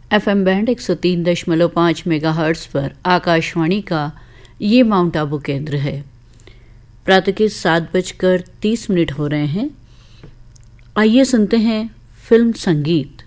FM band 103.5 megahertz पर आकाशवाणी का ये माउंट आबू केंद्र है। प्रातः के 7:30 हो रहे हैं। आइए सुनते हैं फिल्म संगीत।